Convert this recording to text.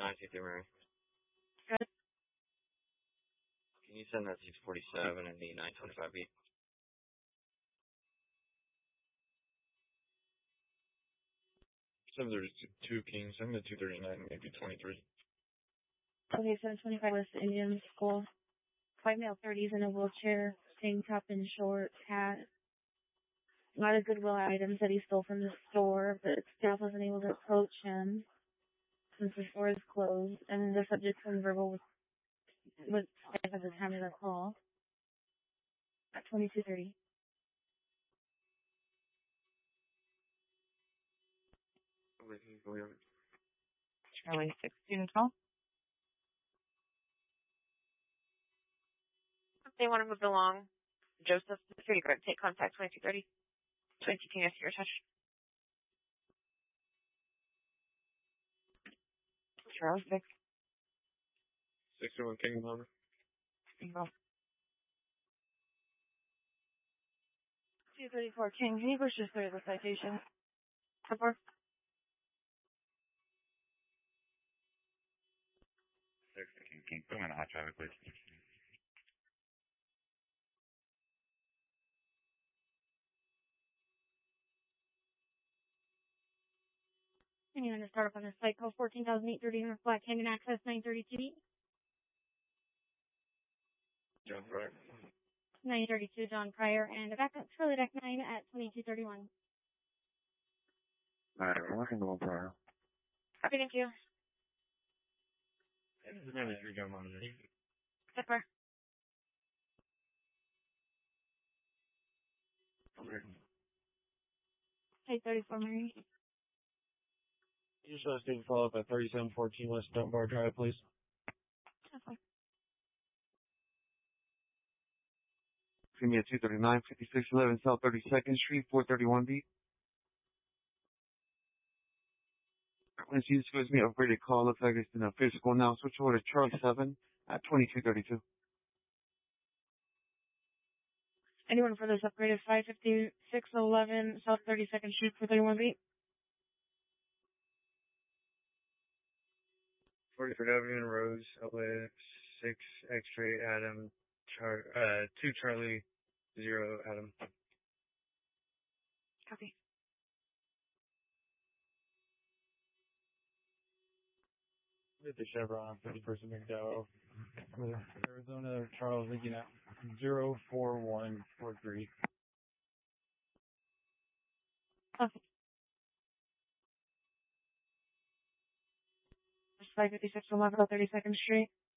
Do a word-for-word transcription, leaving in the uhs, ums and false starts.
nine two three Mary. Good. Can you send that six forty-seven and the nine twenty-five beat? seven thirty-two King, send the two thirty-nine, maybe twenty-three. Okay, seven twenty-five West Indian School. Five male thirties in a wheelchair, tank top and shorts, hat. A lot of Goodwill items that he stole from the store, but staff wasn't able to approach him since the store is closed, and the subject was verbal with, with staff at the time of the call at twenty-two thirty. Charlie sixteen twelve. They want to move along. Joseph, security guard, take contact twenty-two thirty. twenty-two King, yes, your touch. Charles six. sixty-one King, number. Eagle. two thirty-four King, can you push this through the citation? Support. sixty King, King, put him in a hot traffic, please. And you're going to start up on this site code fourteen thousand eight thirty North Black Canyon Access nine thirty-two. John Pryor. nine thirty-two John Pryor, and a backup Charlie Deck nine at twenty-two thirty-one. Alright, we're looking to one Pryor. Copy, thank you. The name is Rico Monitor. Support. eight thirty-four Mary. You just want to take a follow up at thirty-seven fourteen West Dunbar Drive, please. Okay. Give me a two thirty-nine, fifty-six eleven South thirty-second Street, four thirty-one beat. Once you excuse me, upgraded call. Looks like it's in a physical now. Switch over to Charlie seven at twenty-two thirty-two. Anyone for this upgraded five fifty-six eleven South thirty-second Street, four thirty-one beat? forty-third Avenue, Rose, L A X, six X-ray, Adam, Char, uh, two Charlie, zero Adam. Copy. Hit the Chevron on thirty-first and McDowell. Arizona, Charles, Lincoln at zero four one four three. Okay. five fifty-six eleven South thirty-second Street.